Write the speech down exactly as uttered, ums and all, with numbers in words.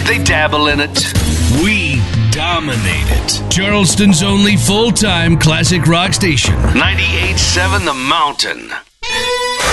They dabble in it. We dominate it. Charleston's only full-time classic rock station. ninety-eight point seven The Mountain.